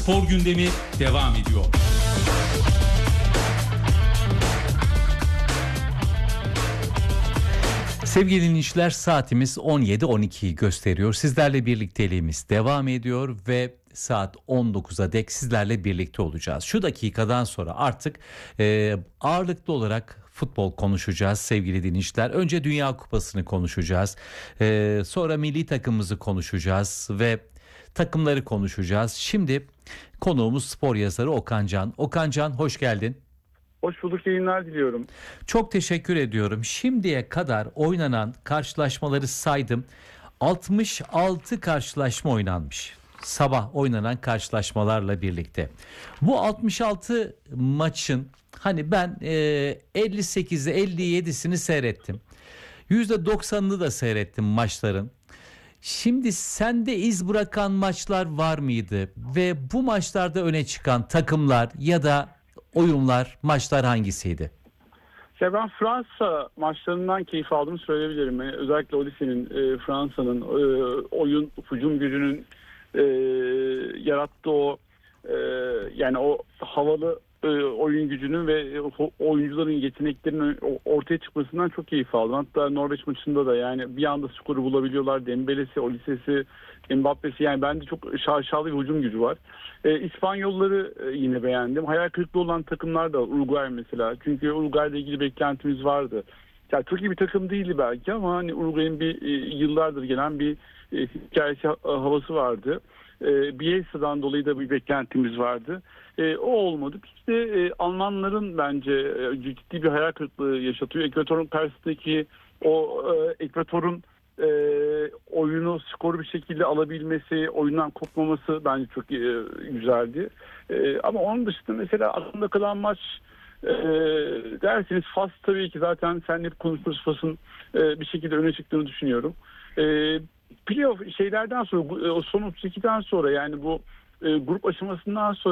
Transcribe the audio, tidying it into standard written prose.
Spor gündemi devam ediyor. Sevgili dinleyiciler, saatimiz 17.12'yi gösteriyor. Sizlerle birlikteliğimiz devam ediyor ve saat 19'a dek sizlerle birlikte olacağız. Şu dakikadan sonra artık ağırlıklı olarak futbol konuşacağız sevgili dinleyiciler. Önce Dünya Kupası'nı konuşacağız. Sonra milli takımımızı konuşacağız ve takımları konuşacağız. Şimdi konuğumuz spor yazarı Okan Can. Okan Can, hoş geldin. Hoş bulduk, yayınlar diliyorum. Çok teşekkür ediyorum. Şimdiye kadar oynanan karşılaşmaları saydım. 66 karşılaşma oynanmış. Sabah oynanan karşılaşmalarla birlikte. Bu 66 maçın hani ben 58'i 57'sini seyrettim. %90'ını da seyrettim maçların. Şimdi sende iz bırakan maçlar var mıydı? Ve bu maçlarda öne çıkan takımlar ya da oyunlar, maçlar hangisiydi? Ya ben Fransa maçlarından keyif aldığımı söyleyebilirim. Yani özellikle Olyssee'nin, Fransa'nın oyun, hücum gücünün yarattığı o yani o havalı oyun gücünün ve oyuncuların yeteneklerinin ortaya çıkmasından çok keyif aldım. Hatta Norveç maçında da yani bir anda skoru bulabiliyorlar. Dembele'si, Olyssee'si, Mbappe'si, yani bende çok şaşalı bir hücum gücü var. İspanyolları yine beğendim. Hayal kırıklığı olan takımlar da Uruguay mesela. Çünkü Uruguay'la ilgili beklentimiz vardı. Yani çok iyi bir takım değildi belki ama hani Uruguay'ın bir yıllardır gelen bir hikayesi, havası vardı. Bielsa'dan dolayı da bir beklentimiz vardı. O olmadı. İşte Almanların bence ciddi bir hayal kırıklığı yaşatıyor. Ekvator'un karşısındaki o Ekvator'un oyunu skoru bir şekilde alabilmesi, oyundan kopmaması bence çok güzeldi. Ama onun dışında mesela aklımda kalan maç derseniz Fas, tabii ki zaten seninle hep konuştuğumuz Fas'ın bir şekilde öne çıktığını düşünüyorum. Playoff şeylerden sonra, o son 32'den sonra, yani bu grup aşamasından sonra